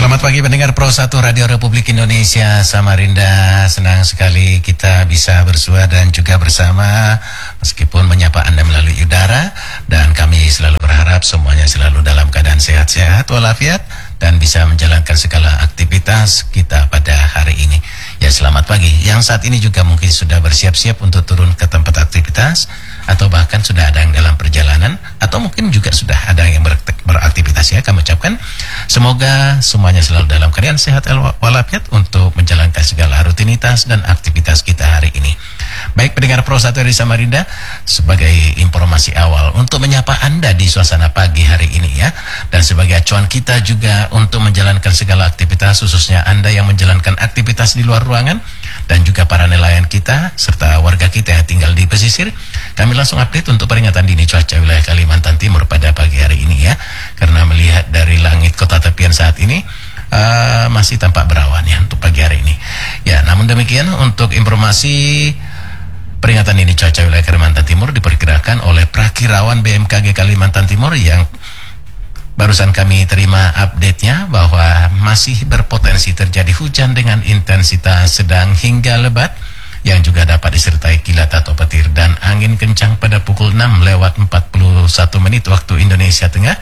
Selamat pagi pendengar Pro 1 Radio Republik Indonesia Samarinda. Senang sekali kita bisa bersua dan juga bersama meskipun menyapa Anda melalui udara. Dan kami selalu berharap semuanya selalu dalam keadaan sehat-sehat walafiat dan bisa menjalankan segala aktivitas kita pada hari ini. Ya, selamat pagi. Yang saat ini juga mungkin sudah bersiap-siap untuk turun ke tempat aktivitas, atau bahkan sudah ada yang dalam perjalanan, atau mungkin juga sudah ada yang beraktivitas. Ya, kami ucapkan semoga semuanya selalu dalam keadaan sehat walafiat untuk menjalankan segala rutinitas dan aktivitas kita hari ini. Baik pendengar Pro 1 dari Samarinda, sebagai informasi awal untuk menyapa Anda di suasana pagi hari ini ya, dan sebagai acuan kita juga untuk menjalankan segala aktivitas, khususnya Anda yang menjalankan aktivitas di luar ruangan dan juga para nelayan kita serta warga kita yang tinggal di pesisir. Kami langsung update untuk peringatan dini cuaca wilayah Kalimantan Timur pada pagi hari ini ya, karena melihat dari langit kota tepian saat ini masih tampak berawan ya untuk pagi hari ini. Ya, namun demikian untuk informasi peringatan dini cuaca wilayah Kalimantan Timur diperkirakan oleh Prakirawan BMKG Kalimantan Timur yang barusan kami terima update-nya bahwa masih berpotensi terjadi hujan dengan intensitas sedang hingga lebat yang juga dapat disertai kilat atau petir dan angin kencang pada pukul 6:41 waktu Indonesia Tengah,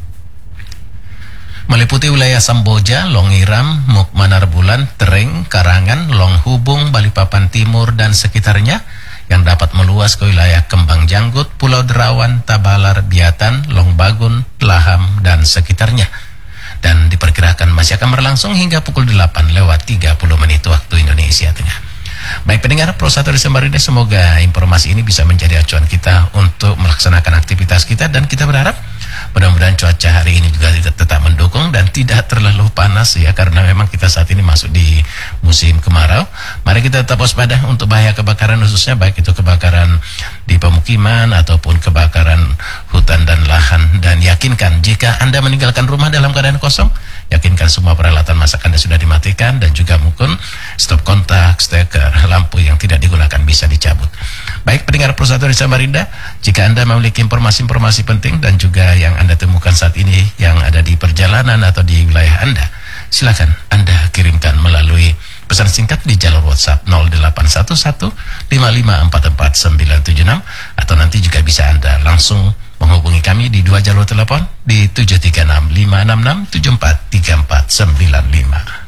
meliputi wilayah Samboja, Longiram, Mukmanar Bulan, Tereng, Karangan, Longhubung, Balikpapan Timur dan sekitarnya, yang dapat meluas ke wilayah Kembang Janggut, Pulau Derawan, Tabalar, Biatan, Longbagun, Laham dan sekitarnya, dan diperkirakan masih akan berlangsung hingga pukul 8:30 waktu Indonesia Tengah. Baik pendengar Pro 1 di Samarinda, semoga informasi ini bisa menjadi acuan kita untuk melaksanakan aktivitas kita, dan kita berharap mudah-mudahan cuaca hari ini juga tetap mendukung dan tidak terlalu panas ya, karena memang kita saat ini masuk di musim kemarau. Mari kita tetap waspada untuk bahaya kebakaran, khususnya baik itu kebakaran di pemukiman ataupun kebakaran hutan dan lahan, dan yakinkan jika Anda meninggalkan rumah dalam keadaan kosong, yakinkan semua peralatan masak Anda sudah dimatikan, dan juga mungkin stop kontak, steker, lampu yang tidak digunakan bisa dicabut. Baik pendengar Pro 1 di Samarinda, jika Anda memiliki informasi-informasi penting dan juga yang Anda temukan saat ini yang ada di perjalanan atau di wilayah Anda, silakan Anda kirimkan melalui pesan singkat di jalur WhatsApp 081155444976, atau nanti juga bisa Anda langsung menghubungi kami di dua jalur telepon di 736 566 743495.